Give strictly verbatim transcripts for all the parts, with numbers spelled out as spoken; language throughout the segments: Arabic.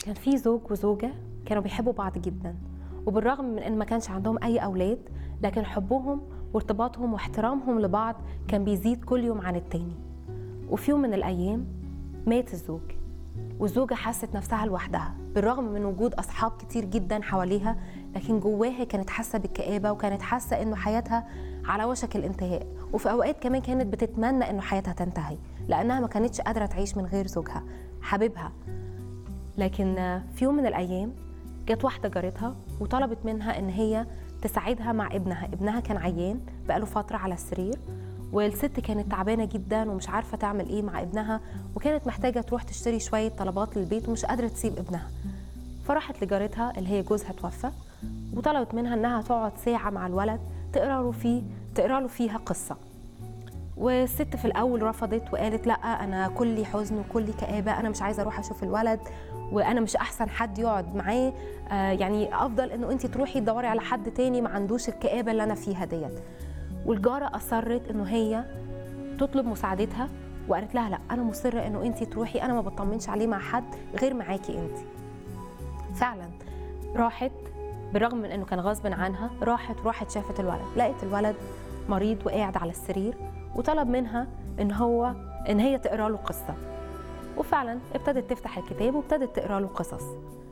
كان في زوج وزوجة كانوا بيحبوا بعض جدا، وبالرغم من ان ما كانش عندهم اي اولاد، لكن حبهم وارتباطهم واحترامهم لبعض كان بيزيد كل يوم عن التاني. وفي يوم من الايام مات الزوج، والزوجة حست نفسها لوحدها بالرغم من وجود اصحاب كتير جدا حواليها، لكن جواها كانت حاسة بالكآبة، وكانت حاسة انه حياتها على وشك الانتهاء، وفي اوقات كمان كانت بتتمنى انه حياتها تنتهي لانها ما كانتش قادرة تعيش من غير زوجها حبيبها. لكن في يوم من الأيام جت واحدة جارتها وطلبت منها إن هي تساعدها مع ابنها. ابنها كان عيان بقاله فترة على السرير، والست كانت تعبانة جدا ومش عارفة تعمل إيه مع ابنها، وكانت محتاجة تروح تشتري شوية طلبات للبيت ومش قادرة تسيب ابنها. فراحت لجارتها اللي هي جوزها توفى، وطلبت منها إنها تقعد ساعة مع الولد تقرأ له فيه تقرأ له فيها قصة. والست في الأول رفضت وقالت لا، أنا كلي حزن وكلي كآبة، أنا مش عايزة أروح أشوف الولد، وأنا مش أحسن حد يقعد معاه، آه يعني أفضل إنه أنت تروحي تدوري على حد تاني ما عندوش الكآبة اللي أنا فيها ديت. والجارة أصرت إنه هي تطلب مساعدتها، وقالت لها لا، أنا مصرة إنه أنت تروحي، أنا ما بطمنش عليه مع حد غير معاكي أنت. فعلا راحت بالرغم من إنه كان غصب عنها، راحت راحت شافت الولد، لقيت الولد مريض وقاعد على السرير، وطلب منها ان هو ان هي تقرا له قصه. وفعلا ابتدت تفتح الكتاب وابتدت تقرا له قصص.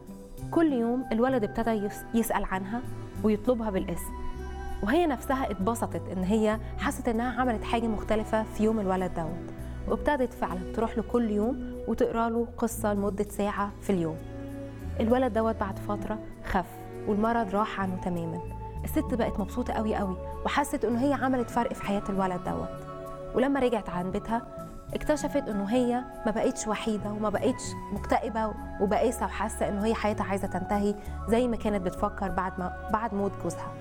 كل يوم الولد ابتدى يسال عنها ويطلبها بالاسم، وهي نفسها اتبسطت ان هي حست انها عملت حاجه مختلفه في يوم الولد دوت، وابتدت فعلا تروح له كل يوم وتقرا له قصه لمده ساعه في اليوم. الولد دوت بعد فتره خف والمرض راح عنه تماما. الست بقت مبسوطه قوي قوي، وحست انه هي عملت فرق في حياه الولد دوت. ولما رجعت عن بيتها اكتشفت انه هي ما بقتش وحيده وما بقتش مكتئبه وبائسه وحاسه انه هي حياتها عايزه تنتهي زي ما كانت بتفكر بعد ما بعد موت جوزها.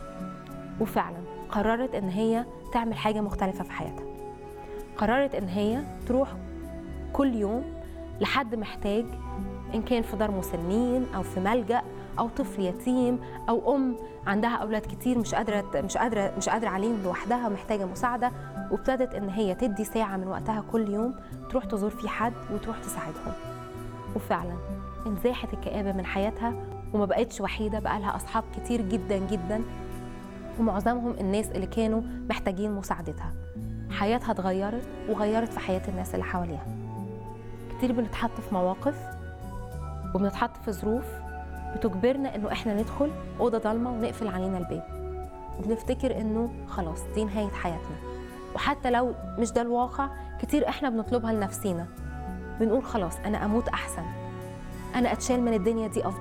وفعلا قررت ان هي تعمل حاجه مختلفه في حياتها. قررت ان هي تروح كل يوم لحد محتاج، ان كان في دار مسنين او في ملجأ او طفل يتيم او ام عندها اولاد كتير مش قادره مش قادره مش قادره عليهم لوحدها ومحتاجه مساعده. وابتدت ان هي تدي ساعه من وقتها كل يوم تروح تزور فيه حد وتروح تساعدهم. وفعلا انزاحت الكآبه من حياتها وما بقتش وحيده، بقى لها اصحاب كتير جدا جدا، ومعظمهم الناس اللي كانوا محتاجين مساعدتها. حياتها اتغيرت وغيرت في حياه الناس اللي حواليها. كتير بنتحط في مواقف وبنتحط في ظروف بتجبرنا انه احنا ندخل اوضه ضلمه ونقفل علينا الباب، وبنفتكر انه خلاص دي نهايه حياتنا. وحتى لو مش ده الواقع، كتير احنا بنطلبها لنفسينا، بنقول خلاص انا اموت احسن، انا اتشال من الدنيا دي افضل.